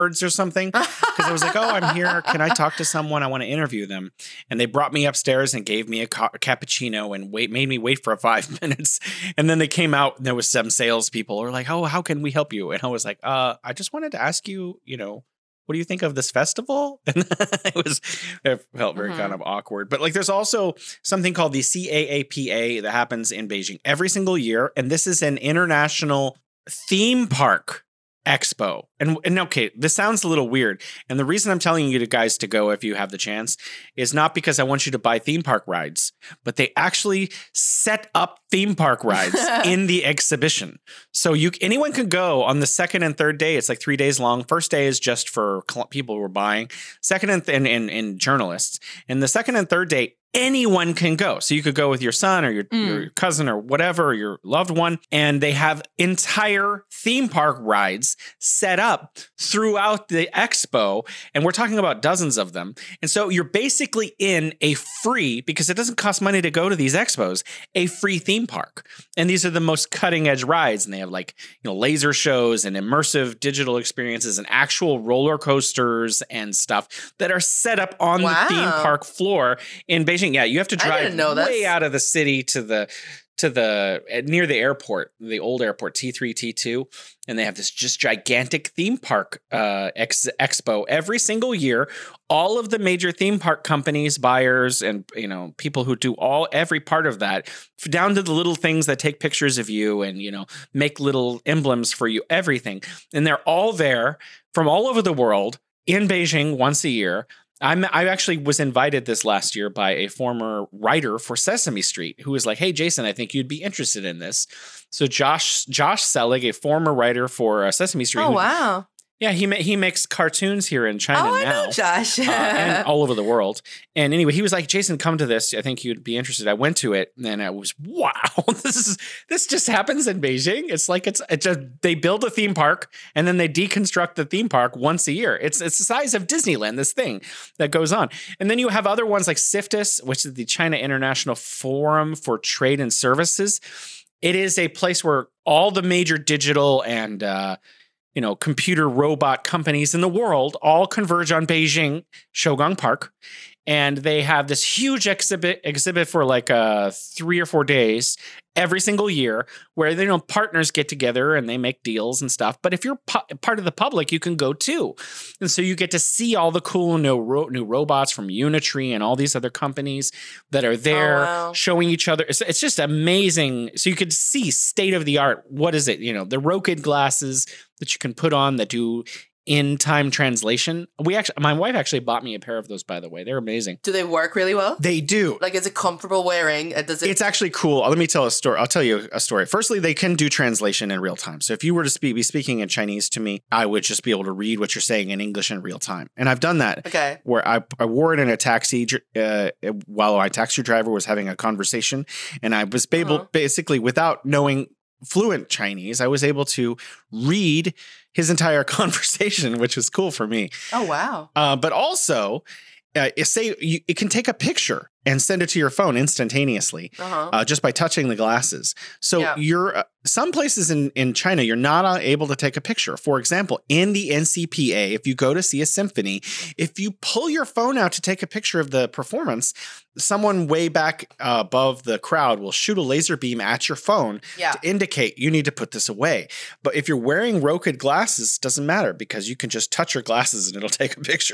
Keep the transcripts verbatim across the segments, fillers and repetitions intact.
or something. Because I was like, oh, I'm here. Can I talk to someone? I want to interview them. And they brought me upstairs and gave me a, ca- a cappuccino and wait, made me wait for five minutes. And then they came out and there was some salespeople who were like, oh, how can we help you? And I was like, uh, I just wanted to ask you, you know, what do you think of this festival? And it was, it felt very mm-hmm. kind of awkward. But like, there's also something called the C A A P A that happens in Beijing every single year. And this is an international theme park expo. And, and okay, this sounds a little weird. And the reason I'm telling you to guys to go if you have the chance is not because I want you to buy theme park rides, but they actually set up theme park rides in the exhibition. So you anyone can go on the second and third day. It's like three days long. First day is just for cl- people who are buying. Second and, th- and, and, and journalists. And the second and third day, anyone can go. So you could go with your son or your, mm. your cousin or whatever, or your loved one. And they have entire theme park rides set up throughout the expo. And we're talking about dozens of them. And so you're basically in a free, because it doesn't cost money to go to these expos, a free theme park. And these are the most cutting edge rides. And they have like, you know, laser shows and immersive digital experiences and actual roller coasters and stuff that are set up on wow. the theme park floor in Beijing. Yeah, you have to drive way out of the city to the to the near the airport, the old airport T three, T two, and they have this just gigantic theme park uh, ex- expo every single year. All of the major theme park companies, buyers, and you know people who do all every part of that, down to the little things that take pictures of you and you know make little emblems for you, everything, and they're all there from all over the world in Beijing once a year. I'm, I actually was invited this last year by a former writer for Sesame Street who was like, hey, Jason, I think you'd be interested in this. So Josh Josh Selig, a former writer for uh, Sesame Street. Oh, who, wow. Yeah, he ma- he makes cartoons here in China oh, now. I know Josh. uh, and all over the world. And anyway, he was like, Jason, come to this. I think you'd be interested. I went to it and I was, wow, this is this just happens in Beijing. It's like it's it just they build a theme park and then they deconstruct the theme park once a year. It's it's the size of Disneyland, this thing that goes on. And then you have other ones like CIFTIS, which is the China International Forum for Trade and Services. It is a place where all the major digital and uh you know, computer robot companies in the world all converge on Beijing Shougang Park. And they have this huge exhibit exhibit for like uh, three or four days every single year where, you know, partners get together and they make deals and stuff. But if you're pu- part of the public, you can go too. And so you get to see all the cool new, ro- new robots from Unitree and all these other companies that are there oh, wow. showing each other. It's, it's just amazing. So you could see state of the art. What is it? You know, the Rokid glasses that you can put on that do in time translation. We actually, my wife actually bought me a pair of those, by the way. They're amazing. Do they work really well? They do. Like, is it comfortable wearing? Does it? It's actually cool. Let me tell a story. I'll tell you a story. Firstly, they can do translation in real time. So if you were to speak, be speaking in Chinese to me, I would just be able to read what you're saying in English in real time. And I've done that. Okay. Where I, I wore it in a taxi uh, while my taxi driver was having a conversation. And I was able, uh-huh. basically, without knowing fluent Chinese, I was able to read his entire conversation, which was cool for me. Oh, wow. Uh, but also, uh, say you, it can take a picture and send it to your phone instantaneously uh-huh. uh, just by touching the glasses. So yeah. you're uh, some places in, in China, you're not uh, able to take a picture. For example, in the N C P A, if you go to see a symphony, if you pull your phone out to take a picture of the performance, someone way back uh, above the crowd will shoot a laser beam at your phone yeah. to indicate you need to put this away. But if you're wearing Rokid glasses, it doesn't matter because you can just touch your glasses and it'll take a picture.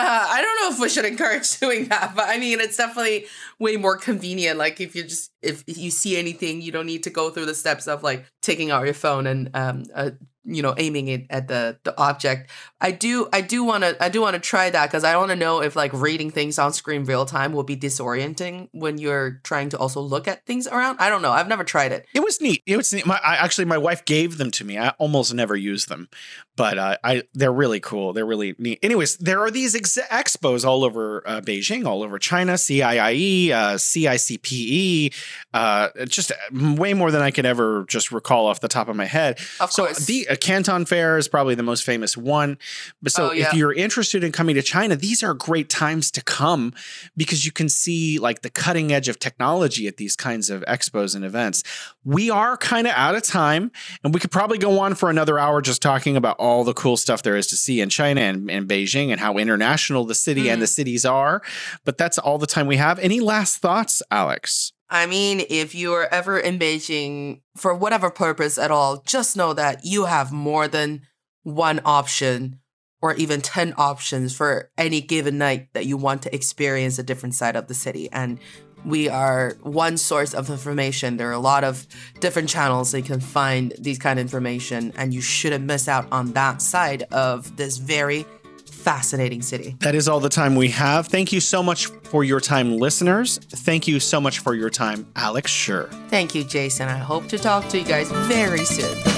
I don't know if we should encourage doing that, but I mean, it's definitely way more convenient. Like if you just, if you see anything, you don't need to go through the steps of like taking out your phone and, um, uh, you know, aiming it at the, the object. I do, I do want to, I do want to try that because I want to know if like reading things on screen real time will be disorienting when you're trying to also look at things around. I don't know. I've never tried it. It was neat. It was neat. My, I, actually, my wife gave them to me. I almost never use them, but uh, I, they're really cool. They're really neat. Anyways, there are these ex- expos all over uh, Beijing, all over China, C I I E, uh, C I C P E, uh, just way more than I can ever just recall off the top of my head. Of so course. the a Canton Fair is probably the most famous one. But so Oh, yeah. if you're interested in coming to China, these are great times to come because you can see like the cutting edge of technology at these kinds of expos and events. We are kind of out of time, and we could probably go on for another hour just talking about all the cool stuff there is to see in China and, and Beijing and how international the city Mm. and the cities are. But that's all the time we have. Any last thoughts, Alex? I mean, if you're ever in Beijing for whatever purpose at all, just know that you have more than one option or even ten options for any given night that you want to experience a different side of the city. And we are one source of information. There are a lot of different channels that you can find these kind of information, and you shouldn't miss out on that side of this very fascinating city. That is all the time we have. Thank you so much for your time, listeners. Thank you so much for your time, Alex Scher. Thank you, Jason. I hope to talk to you guys very soon.